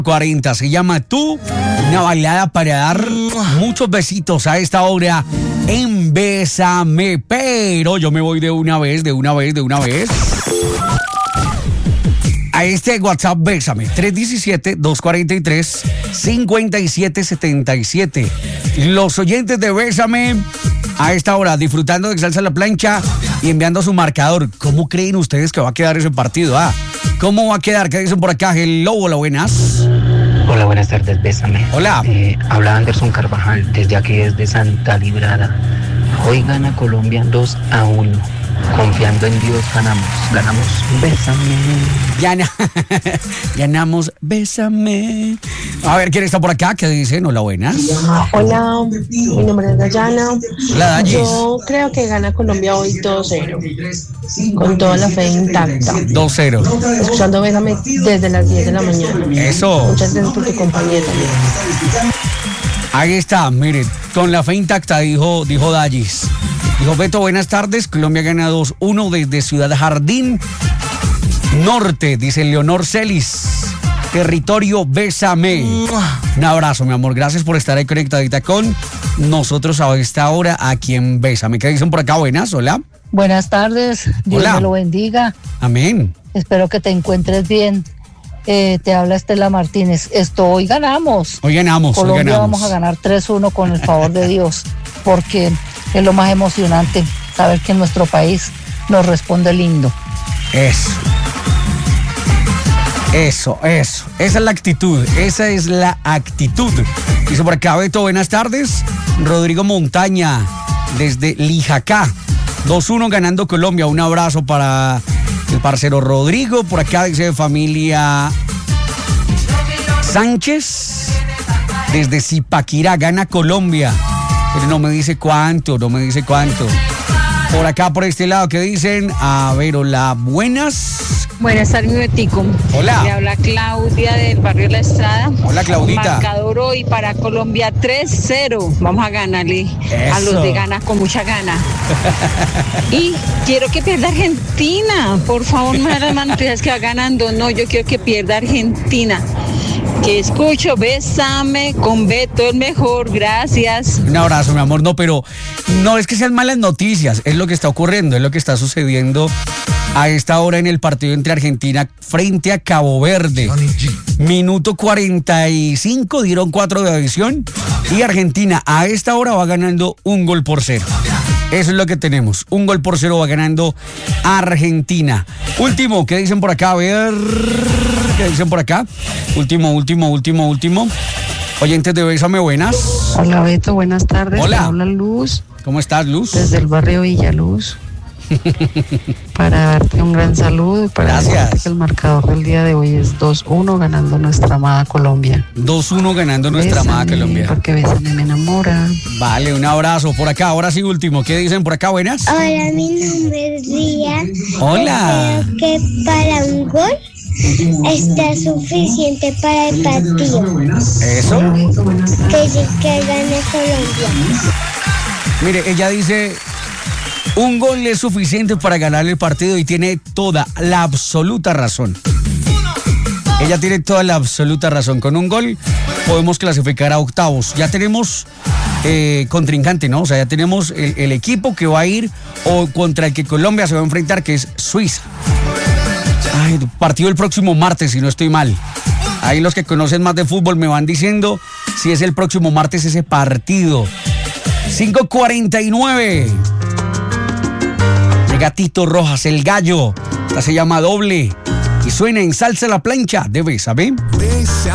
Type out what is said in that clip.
40, se llama Tú, una bailada para dar muchos besitos a esta hora en Bésame, pero yo me voy de una vez. A este WhatsApp Bésame, 317-243-5777. Los oyentes de Bésame a esta hora disfrutando de Salsa a la Plancha y enviando su marcador. ¿Cómo creen ustedes que va a quedar ese partido? ¿Cómo va a quedar? ¿Qué dicen por acá? Hello, hola, buenas. Hola, buenas tardes, Bésame. Hola. Habla Anderson Carvajal, desde aquí, desde Santa Librada. Hoy gana Colombia 2-1. Confiando en Dios, ganamos, Bésame. Ganamos, Bésame. A ver, ¿quién está por acá? ¿Qué dicen? Hola, buenas. Hola, mi nombre es Dayana. Hola, Dayis. Yo creo que gana Colombia hoy 2-0, con toda la fe intacta. 2-0. Escuchando Bésame desde las 10 de la mañana. Eso. Muchas gracias por tu compañía también. Ahí está, mire, con la fe intacta, dijo Dallis. Dijo Beto, buenas tardes, Colombia gana 2-1 desde Ciudad Jardín Norte, dice Leonor Celis. Territorio Bésame. Un abrazo, mi amor, gracias por estar ahí conectadita con nosotros a esta hora aquí en Bésame. ¿Qué dicen por acá? Buenas, hola. Buenas tardes, Dios Hola. me lo bendiga. Amén. Espero que te encuentres bien. Te habla Estela Martínez. Hoy ganamos. Colombia vamos a ganar 3-1 con el favor de Dios, porque es lo más emocionante saber que nuestro país nos responde lindo. Eso. Esa es la actitud. Dice por acá, Beto, buenas tardes. Rodrigo Montaña, desde Lijacá. 2-1 ganando Colombia. Un abrazo para el parcero Rodrigo. Por acá dice familia Sánchez, desde Zipaquirá, gana Colombia. Pero no me dice cuánto. Por acá, por este lado, ¿qué dicen? A ver, hola, buenas. Buenas tardes, Betico. Hola. Le habla Claudia del barrio La Estrada. Hola, Claudita. Marcador hoy para Colombia 3-0. Vamos a ganarle a los de ganas con mucha gana. Y quiero que pierda Argentina. Por favor, no me hagan las noticias que va ganando. No, yo quiero que pierda Argentina. Que escucho, Bésame con Beto, el mejor, gracias. Un abrazo, mi amor. No, pero no es que sean malas noticias, es lo que está ocurriendo, es lo que está sucediendo a esta hora en el partido entre Argentina frente a Cabo Verde. Minuto 45, dieron 4 de adición y Argentina a esta hora va ganando 1-0. Eso es lo que tenemos, 1-0 va ganando Argentina. Último, ¿qué dicen por acá? A ver, ¿qué dicen por acá? Último. Oyentes de Bésame, buenas. Hola, Beto, buenas tardes. Hola. Habla Luz. ¿Cómo estás, Luz? Desde el barrio Villaluz. Para darte un gran saludo y para decirte que el marcador del día de hoy es 2-1 ganando nuestra amada Colombia. 2-1 ganando nuestra amada Colombia. Porque Bésame me enamora. Vale, un abrazo. Por acá, ahora sí último. ¿Qué dicen por acá, buenas? Hola, mi nombre es Ría. Hola. Creo que para un gol está suficiente para el partido. ¿Eso? Que gane Colombia. Mire, ella dice, un gol es suficiente para ganar el partido y tiene toda la absoluta razón. Ella tiene toda la absoluta razón. Con un gol podemos clasificar a octavos. Ya tenemos contrincante, ¿no? O sea, ya tenemos el equipo que va a ir o contra el que Colombia se va a enfrentar, que es Suiza. Ay, partido el próximo martes, si no estoy mal. Ahí los que conocen más de fútbol me van diciendo si es el próximo martes ese partido. 5:49. Llega Tito Rojas, el gallo. Esta se llama Doble y suena en Salsa a la Plancha de Bésame.